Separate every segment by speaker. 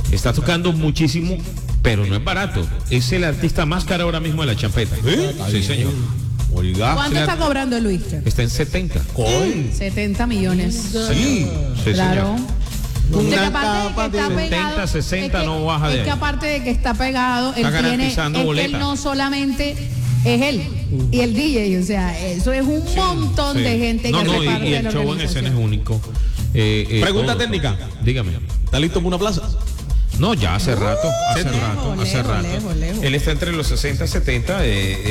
Speaker 1: Está tocando muchísimo, pero no es barato. Es el artista más caro ahora mismo de la champeta. Sí, señor.
Speaker 2: Oiga.
Speaker 3: ¿Cuánto está cobrando Luis?
Speaker 1: Está en 70.
Speaker 3: 70 millones.
Speaker 1: Sí,
Speaker 3: Claro.
Speaker 1: señor.
Speaker 3: De que aparte de que está
Speaker 1: 70,
Speaker 3: pegado,
Speaker 1: 60 no baja de
Speaker 3: es que
Speaker 1: ahí.
Speaker 3: aparte de que está pegado,
Speaker 1: Está
Speaker 3: él tiene,
Speaker 1: garantizando
Speaker 3: es que
Speaker 1: boleta.
Speaker 3: él no solamente es él y el DJ, o sea, eso es un montón
Speaker 1: Sí.
Speaker 3: de gente
Speaker 1: No,
Speaker 3: que
Speaker 1: no,
Speaker 3: hace parte
Speaker 1: y
Speaker 3: de la
Speaker 1: el show en escena es
Speaker 3: organización.
Speaker 1: único.
Speaker 2: Pregunta
Speaker 1: todo.
Speaker 2: técnica.
Speaker 1: Dígame.
Speaker 2: ¿Está listo para una plaza?
Speaker 1: No, ya hace rato, hace
Speaker 3: lejos,
Speaker 1: rato.
Speaker 3: lejos.
Speaker 1: Él está entre los 60 y 70,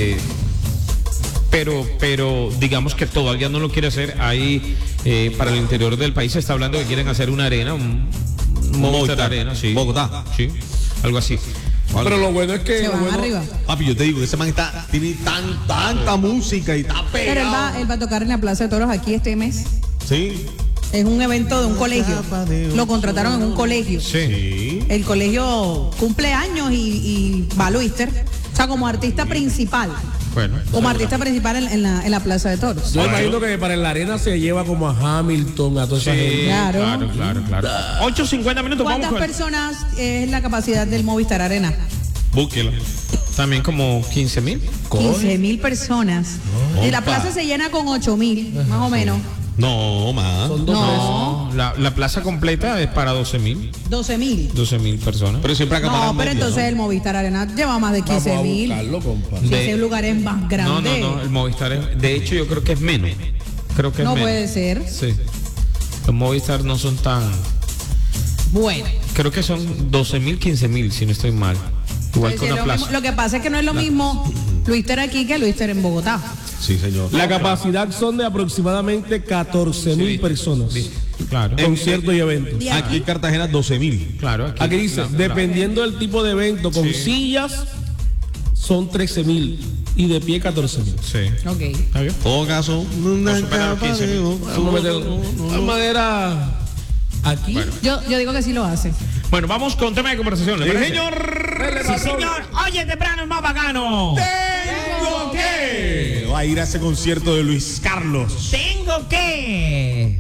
Speaker 1: pero digamos que todavía no lo quiere hacer. Ahí para el interior del país se está hablando que quieren hacer una arena, un Movistar Arena, sí.
Speaker 2: Bogotá.
Speaker 1: Sí, algo así.
Speaker 2: Pero lo bueno es que.
Speaker 3: Se van arriba.
Speaker 2: Papi, yo te digo que ese man tiene tanta música y está
Speaker 3: Pero
Speaker 2: pegado.
Speaker 3: él va a tocar en la Plaza de Toros aquí este mes.
Speaker 2: Sí.
Speaker 3: Es un evento de un colegio. Lo contrataron en un colegio.
Speaker 1: Sí.
Speaker 3: El colegio cumple años y va Luister. O sea, como artista principal.
Speaker 1: Bueno.
Speaker 3: Como artista principal en la Plaza de Toros.
Speaker 4: Yo imagino que para la arena se lleva como a Hamilton, a toda esa gente.
Speaker 3: Claro.
Speaker 1: Claro. 8:50 minutos,
Speaker 3: ¿Cuántas
Speaker 1: vamos con...
Speaker 3: personas es la capacidad del Movistar Arena?
Speaker 2: Búsquelo.
Speaker 1: También como 15,000.
Speaker 3: 15.000 personas. Y la plaza se llena con 8.000, más o menos.
Speaker 2: No, más.
Speaker 4: Son dos
Speaker 3: No,
Speaker 1: La plaza completa es para 12,000.
Speaker 3: 12.000.
Speaker 1: 12,000 personas.
Speaker 2: Pero siempre acá
Speaker 3: No,
Speaker 2: pagan
Speaker 3: pero
Speaker 2: media,
Speaker 3: entonces
Speaker 2: ¿no?
Speaker 3: el Movistar Arena lleva más de
Speaker 4: Vamos a
Speaker 3: 15.000.
Speaker 4: buscarlo, compa.
Speaker 3: Si
Speaker 1: De-
Speaker 3: ese lugar es más grande.
Speaker 1: No, el Movistar es... De hecho, yo creo que es menos. Creo que es
Speaker 3: No
Speaker 1: menos.
Speaker 3: puede ser.
Speaker 1: Sí. Los Movistar no son tan...
Speaker 3: Bueno.
Speaker 1: Creo que son 12,000, 15,000, si no estoy mal. Igual
Speaker 3: Puede
Speaker 1: que
Speaker 3: ser
Speaker 1: una
Speaker 3: lo
Speaker 1: plaza.
Speaker 3: mismo. Lo que pasa es que no es lo mismo Luister aquí que Luister en Bogotá.
Speaker 2: Sí, señor.
Speaker 4: La capacidad son de aproximadamente 14,000 personas.
Speaker 1: Claro.
Speaker 4: Conciertos y eventos.
Speaker 3: ¿Y
Speaker 2: Aquí en Cartagena 12,000.
Speaker 1: Claro.
Speaker 4: Aquí dice, dependiendo del tipo de evento, con sillas son 13,000 y de pie 14,000.
Speaker 1: Sí.
Speaker 3: Ok.
Speaker 1: ¿Está bien?
Speaker 2: Todo caso, una
Speaker 1: supera los 15,000.
Speaker 4: Vamos a meter de manera aquí.
Speaker 1: Bueno.
Speaker 3: Yo digo que sí lo hace.
Speaker 1: Bueno, vamos con tema de conversación. ¿Le parece?
Speaker 5: Sí, señor. Oye, temprano es más bacano.
Speaker 2: ¿Tengo qué? Va a ir a ese concierto de Luis Carlos.
Speaker 5: Tengo que...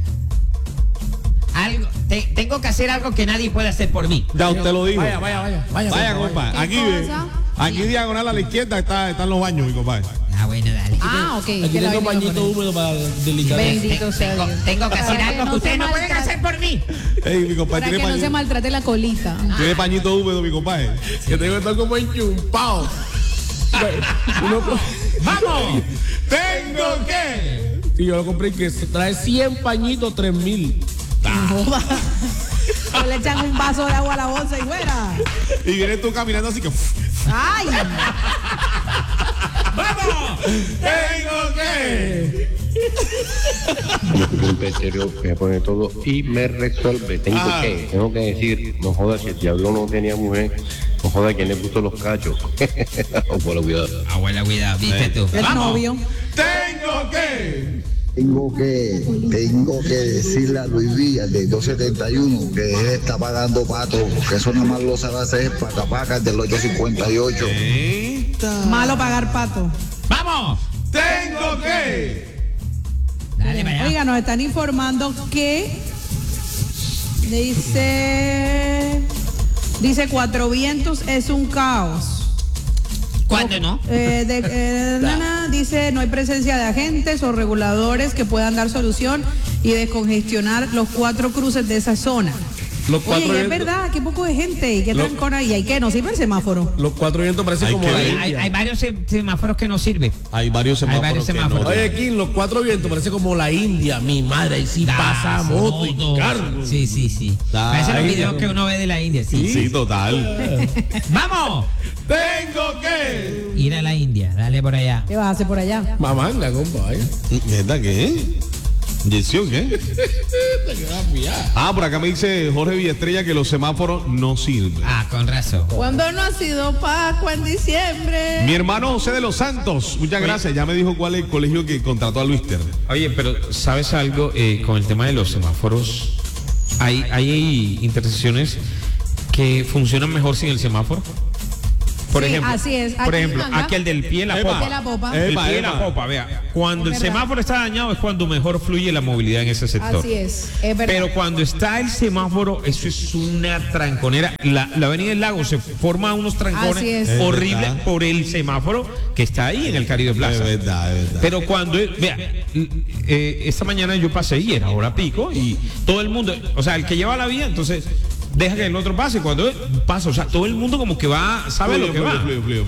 Speaker 5: Tengo que hacer algo que nadie puede hacer por mí.
Speaker 2: Ya usted lo dijo.
Speaker 4: Vaya,
Speaker 2: compa.
Speaker 3: ¿Qué
Speaker 2: Aquí ve.
Speaker 3: cosa?
Speaker 2: Aquí diagonal a la izquierda están los baños, mi compadre.
Speaker 5: Ah, bueno, dale.
Speaker 3: Ah, ok.
Speaker 4: Aquí
Speaker 3: que la
Speaker 4: tengo
Speaker 3: vaina
Speaker 4: pañito
Speaker 3: lo pone.
Speaker 4: húmedo para delicar.
Speaker 3: Bendito sea Dios.
Speaker 5: Tengo que hacer
Speaker 3: Para
Speaker 5: algo
Speaker 3: no
Speaker 5: que ustedes
Speaker 3: se
Speaker 5: no pueden
Speaker 3: maltrate.
Speaker 5: hacer por mí.
Speaker 2: Ey, mi compadre,
Speaker 3: Para que no se maltrate la colita.
Speaker 2: tiene pañito húmedo, mi compadre.
Speaker 4: Que tengo que estar como enchumpado.
Speaker 5: ¡Vamos!
Speaker 2: ¿Tengo qué?
Speaker 4: Y yo lo compré que se trae 100 pañitos, 3,000.
Speaker 3: Joda. O le echan un vaso de agua a la bolsa y fuera.
Speaker 2: Y vienes tú caminando así que.
Speaker 3: ¡Ay!
Speaker 5: ¡Vamos!
Speaker 2: ¿Tengo qué?
Speaker 6: Un petróleo que me pone todo y me resuelve. Tengo que decir, no joda, si el diablo no tenía mujer, no joda, ¿quién le puso los cachos? O por la cuidado.
Speaker 5: Abuela, cuidado, viste tú.
Speaker 3: El novio.
Speaker 2: ¿Tengo qué?
Speaker 7: Tengo que decirle a Luis Villa de 271 que él está pagando pato, porque eso nada más lo sabe hacer Pacapacas del 858.
Speaker 3: Malo pagar pato.
Speaker 5: ¡Vamos!
Speaker 2: ¿Tengo qué?
Speaker 5: Dale para allá.
Speaker 3: Oiga, nos están informando que dice Cuatro Vientos es un caos.
Speaker 5: ¿Cuándo no?
Speaker 3: Dice no hay presencia de agentes o reguladores que puedan dar solución y descongestionar los 4 cruces de esa zona.
Speaker 4: Los 4
Speaker 3: Oye, y es
Speaker 4: eventos,
Speaker 3: verdad, qué poco de gente y qué trancona y hay que no sirve el semáforo.
Speaker 4: los 4 eventos parecen
Speaker 2: Hay
Speaker 4: como
Speaker 2: que
Speaker 4: la
Speaker 2: ver.
Speaker 4: India.
Speaker 5: Hay varios semáforos que no sirven.
Speaker 2: Hay varios
Speaker 5: Hay
Speaker 2: semáforos.
Speaker 5: varios
Speaker 2: que
Speaker 5: semáforos.
Speaker 2: no-
Speaker 4: Oye, King, los 4 vientos parecen como la India. Mi madre, ahí sí pasa moto y carro.
Speaker 5: Sí. Parecen los
Speaker 4: Ay,
Speaker 5: videos
Speaker 4: no.
Speaker 5: que uno ve de la India. Sí.
Speaker 2: Sí, total.
Speaker 5: ¡Vamos!
Speaker 2: ¿Tengo qué?
Speaker 5: Ir a la India. Dale por allá.
Speaker 3: ¿Qué vas a hacer por allá?
Speaker 4: Mamanga, compa, vaya.
Speaker 2: ¿Verdad qué? ¿Inyección qué? Por acá me dice Jorge Villaestrella que los semáforos no sirven.
Speaker 5: Ah, con razón.
Speaker 3: ¿Cuándo no ha sido Pascua en diciembre?
Speaker 2: Mi hermano José de los Santos, muchas gracias. Ya me dijo cuál es el colegio que contrató a Luister.
Speaker 1: Oye, pero ¿sabes algo? Con el tema de los semáforos, hay intersecciones que funcionan mejor sin el semáforo. Por
Speaker 3: Sí,
Speaker 1: ejemplo,
Speaker 3: así es.
Speaker 1: por
Speaker 3: Aquí
Speaker 1: ejemplo,
Speaker 3: manga.
Speaker 1: aquí el del pie en la
Speaker 2: Epa.
Speaker 1: popa.
Speaker 3: De la popa.
Speaker 1: El
Speaker 2: Epa,
Speaker 1: pie en la
Speaker 2: epa.
Speaker 1: popa, vea. Cuando el
Speaker 3: Es verdad.
Speaker 1: semáforo está dañado es cuando mejor fluye la movilidad en ese sector.
Speaker 3: Así es verdad.
Speaker 1: Pero cuando está el semáforo, eso es una tranconera. La avenida del Lago se forma unos
Speaker 3: Así
Speaker 1: trancones
Speaker 3: es.
Speaker 1: horribles
Speaker 2: Es verdad.
Speaker 1: por el semáforo que está ahí en el Caribe
Speaker 2: Es
Speaker 1: Plaza.
Speaker 2: verdad, es verdad.
Speaker 1: Pero cuando, vea, esta mañana yo pasé y era hora pico y todo el mundo, o sea, el que lleva la vía, entonces deja que el otro pase. Cuando pasa, o sea, todo el mundo como que va, sabe lo que va.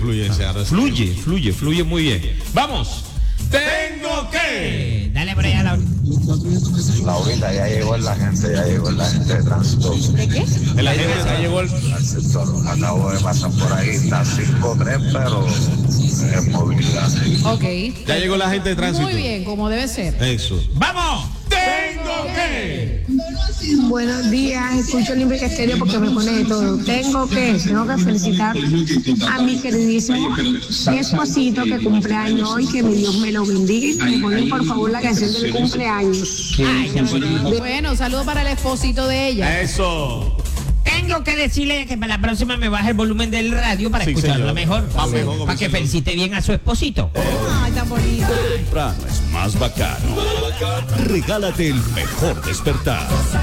Speaker 1: Fluye muy bien. Vamos. Tengo que.
Speaker 5: Dale por allá, Laura.
Speaker 7: Laurita, ya llegó la gente de tránsito
Speaker 3: ¿De qué?
Speaker 2: La gente ya llegó
Speaker 7: al sector. Acabo de pasar por ahí, está 5-3, pero es movilidad.
Speaker 3: Ok.
Speaker 2: Ya llegó la gente de tránsito.
Speaker 3: Muy bien, como debe ser.
Speaker 2: Eso.
Speaker 5: ¡Vamos!
Speaker 1: Tengo que.
Speaker 8: Buenos días, escucho el Imbrica Estéreo porque me pone de todo. Tengo que felicitar a mi queridísimo esposito que cumpleaños hoy, que mi Dios me lo bendiga. Me ponen por favor la canción del cumpleaños.
Speaker 3: Bueno, saludo para el esposito de ella.
Speaker 2: Eso.
Speaker 5: Tengo que decirle que para la próxima me baje el volumen del radio para
Speaker 2: Sí,
Speaker 5: escucharlo
Speaker 2: señor.
Speaker 5: mejor.
Speaker 2: Más mejor,
Speaker 5: Para que
Speaker 2: comienzo.
Speaker 5: felicite bien a su esposito.
Speaker 3: Ay, tan bonito.
Speaker 9: Temprano es más bacano. Regálate el mejor despertar.